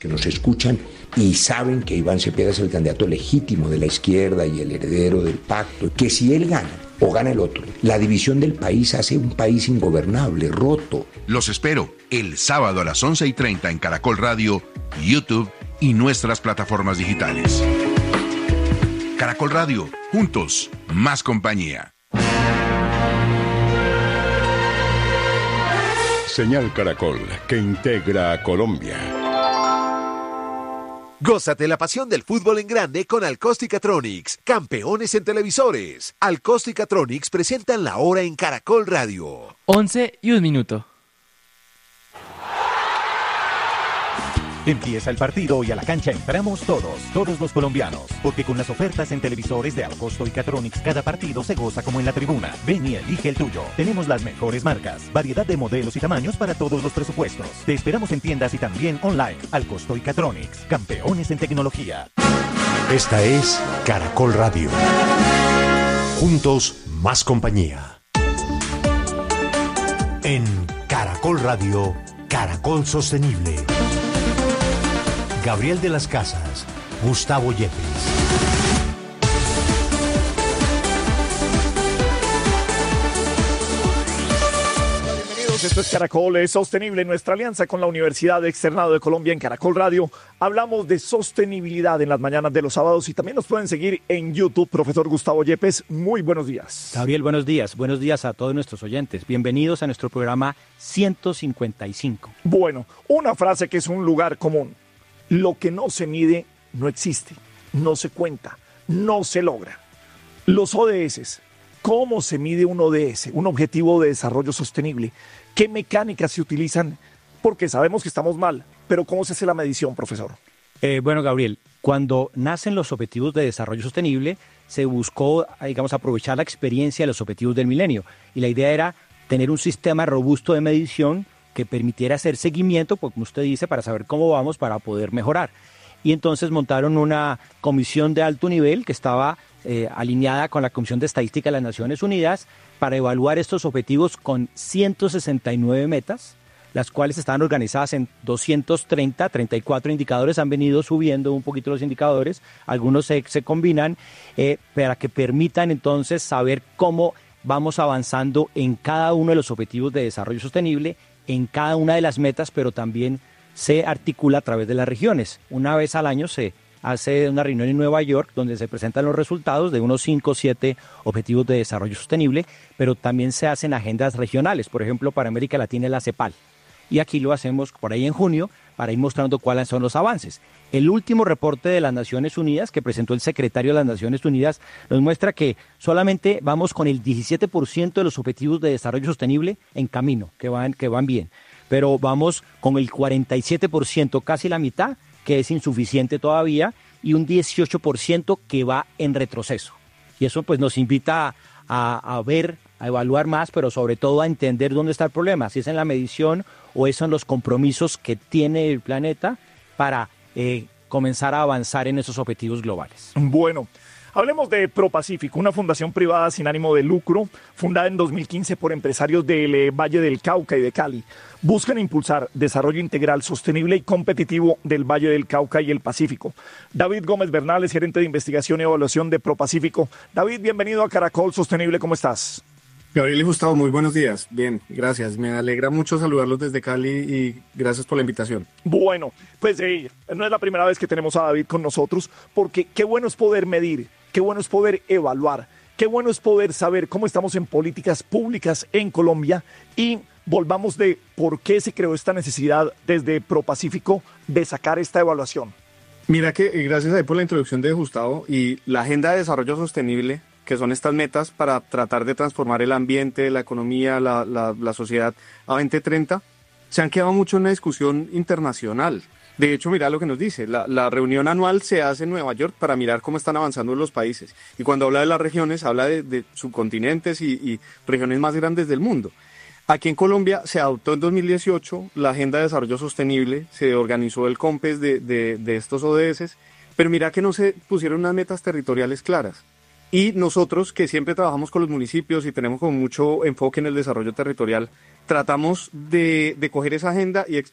que nos escuchan y saben que Iván Cepeda es el candidato legítimo de la izquierda y el heredero del pacto, que si él gana o gana el otro, la división del país hace un país ingobernable, roto. Los espero el sábado a las 11:30 en Caracol Radio, YouTube y nuestras plataformas digitales. Caracol Radio, juntos, más compañía. Señal Caracol, que integra a Colombia. Gózate la pasión del fútbol en grande con Alcostica-Tronics, campeones en televisores. Alcostica-Tronics presentan la hora en Caracol Radio. 11:01. Empieza el partido y a la cancha entramos todos los colombianos, porque con las ofertas en televisores de Alcosto y Catronics cada partido se goza como en la tribuna. Ven y elige el tuyo. Tenemos las mejores marcas, variedad de modelos y tamaños para todos los presupuestos. Te esperamos en tiendas y también online. Alcosto y Catronics, campeones en tecnología. Esta es Caracol Radio. Juntos, más compañía. En Caracol Radio, Caracol Sostenible. Gabriel de las Casas, Gustavo Yepes. Bienvenidos, esto es Caracol Sostenible, nuestra alianza con la Universidad Externado de Colombia en Caracol Radio. Hablamos de sostenibilidad en las mañanas de los sábados y también nos pueden seguir en YouTube. Profesor Gustavo Yepes, muy buenos días. Gabriel, buenos días a todos nuestros oyentes. Bienvenidos a nuestro programa 155. Bueno, una frase que es un lugar común. Lo que no se mide no existe, no se cuenta, no se logra. Los ODS, ¿cómo se mide un ODS, un objetivo de desarrollo sostenible? ¿Qué mecánicas se utilizan? Porque sabemos que estamos mal, pero ¿cómo se hace la medición, profesor? Bueno, Gabriel, cuando nacen los objetivos de desarrollo sostenible, se buscó, aprovechar la experiencia de los objetivos del milenio. Y la idea era tener un sistema robusto de medición que permitiera hacer seguimiento, pues, como usted dice, para saber cómo vamos, para poder mejorar. Y entonces montaron una comisión de alto nivel que estaba alineada con la Comisión de Estadística de las Naciones Unidas para evaluar estos objetivos con 169 metas, las cuales estaban organizadas en 34 indicadores. Han venido subiendo un poquito los indicadores, algunos se combinan para que permitan entonces saber cómo vamos avanzando en cada uno de los objetivos de desarrollo sostenible, en cada una de las metas, pero también se articula a través de las regiones. Una vez al año se hace una reunión en Nueva York donde se presentan los resultados de unos 5 o 7 objetivos de desarrollo sostenible, pero también se hacen agendas regionales. Por ejemplo, para América Latina la CEPAL. Y aquí lo hacemos por ahí en junio para ir mostrando cuáles son los avances. El último reporte de las Naciones Unidas que presentó el secretario de las Naciones Unidas nos muestra que solamente vamos con el 17% de los objetivos de desarrollo sostenible en camino, que van bien. Pero vamos con el 47%, casi la mitad, que es insuficiente todavía, y un 18% que va en retroceso. Y eso pues nos invita a ver, a evaluar más, pero sobre todo a entender dónde está el problema, si es en la medición o es en los compromisos que tiene el planeta para comenzar a avanzar en esos objetivos globales. Bueno, hablemos de ProPacífico, una fundación privada sin ánimo de lucro, fundada en 2015 por empresarios del Valle del Cauca y de Cali. Buscan impulsar desarrollo integral, sostenible y competitivo del Valle del Cauca y el Pacífico. David Gómez Bernal es gerente de investigación y evaluación de ProPacífico. David, bienvenido a Caracol Sostenible, ¿cómo estás? Gabriel y Gustavo, muy buenos días. Bien, gracias. Me alegra mucho saludarlos desde Cali y gracias por la invitación. Bueno, pues no es la primera vez que tenemos a David con nosotros, porque qué bueno es poder medir, qué bueno es poder evaluar, qué bueno es poder saber cómo estamos en políticas públicas en Colombia y volvamos de por qué se creó esta necesidad desde ProPacífico de sacar esta evaluación. Mira que gracias a por la introducción de Gustavo y la Agenda de Desarrollo Sostenible, que son estas metas para tratar de transformar el ambiente, la economía, la sociedad a 2030, se han quedado mucho en una discusión internacional. De hecho, mira lo que nos dice, la reunión anual se hace en Nueva York para mirar cómo están avanzando los países. Y cuando habla de las regiones, habla de subcontinentes y regiones más grandes del mundo. Aquí en Colombia se adoptó en 2018 la Agenda de Desarrollo Sostenible, se organizó el COMPES de estos ODS, pero mira que no se pusieron unas metas territoriales claras. Y nosotros, que siempre trabajamos con los municipios y tenemos como mucho enfoque en el desarrollo territorial, tratamos de coger esa agenda y